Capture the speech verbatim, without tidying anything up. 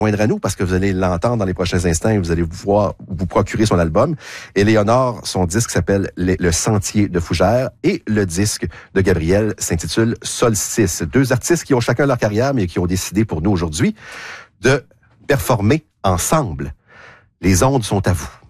joindre à nous parce que vous allez l'entendre dans les prochains instants et vous allez pouvoir vous procurer son album. Éléonore, son disque s'appelle Le Sentier de Fougères et le disque de Gabriel s'intitule Solstice. Deux artistes qui ont chacun leur carrière mais qui ont décidé pour nous aujourd'hui de performer ensemble. Les ondes sont à vous.